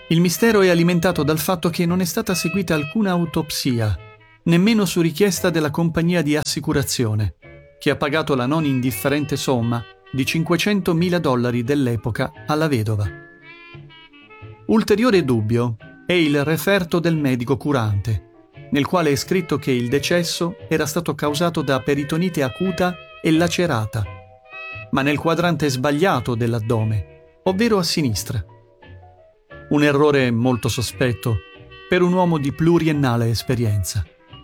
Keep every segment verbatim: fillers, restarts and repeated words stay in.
Il mistero è alimentato dal fatto che non è stata seguita alcuna autopsia, nemmeno su richiesta della compagnia di assicurazione, che ha pagato la non indifferente somma di cinquecentomila dollari dell'epoca alla vedova. Ulteriore dubbio è il referto del medico curante, nel quale è scritto che il decesso era stato causato da peritonite acuta e lacerata, ma nel quadrante sbagliato dell'addome, ovvero a sinistra. Un errore molto sospetto per un uomo di pluriennale esperienza.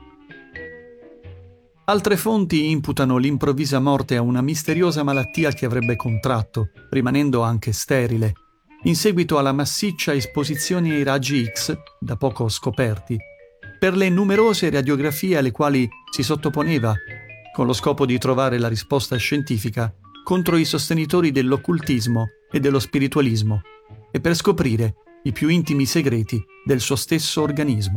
Altre fonti imputano l'improvvisa morte a una misteriosa malattia che avrebbe contratto, rimanendo anche sterile, in seguito alla massiccia esposizione ai raggi X, da poco scoperti, per le numerose radiografie alle quali si sottoponeva, con lo scopo di trovare la risposta scientifica contro i sostenitori dell'occultismo e dello spiritualismo, e per scoprire i più intimi segreti del suo stesso organismo.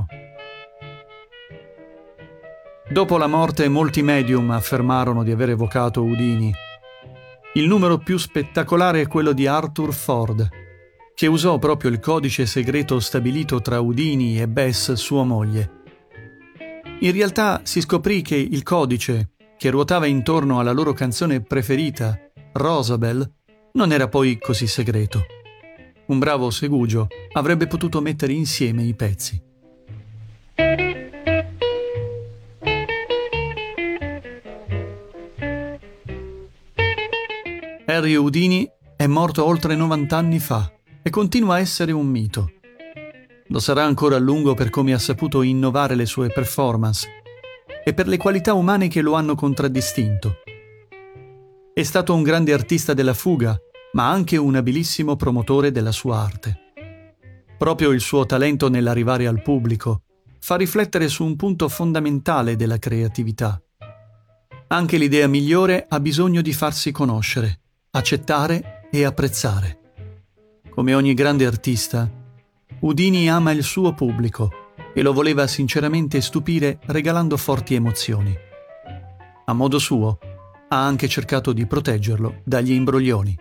Dopo la morte molti medium affermarono di aver evocato udini. Il numero più spettacolare è quello di Arthur Ford, che usò proprio il codice segreto stabilito tra Udini e Bess, sua moglie. In realtà si scoprì che il codice, che ruotava intorno alla loro canzone preferita, Rosabelle, non era poi così segreto. Un bravo segugio avrebbe potuto mettere insieme i pezzi. Harry Houdini è morto oltre novanta anni fa e continua a essere un mito. Lo sarà ancora a lungo per come ha saputo innovare le sue performance e per le qualità umane che lo hanno contraddistinto. È stato un grande artista della fuga, ma anche un abilissimo promotore della sua arte. Proprio il suo talento nell'arrivare al pubblico fa riflettere su un punto fondamentale della creatività. Anche l'idea migliore ha bisogno di farsi conoscere, accettare e apprezzare. Come ogni grande artista, Houdini ama il suo pubblico e lo voleva sinceramente stupire regalando forti emozioni. A modo suo, ha anche cercato di proteggerlo dagli imbroglioni.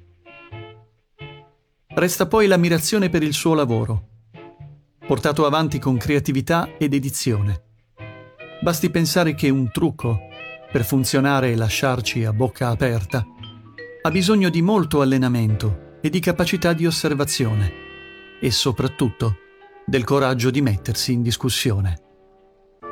Resta poi l'ammirazione per il suo lavoro, portato avanti con creatività ed dedizione. Basti pensare che un trucco, per funzionare e lasciarci a bocca aperta, ha bisogno di molto allenamento e di capacità di osservazione, e soprattutto del coraggio di mettersi in discussione.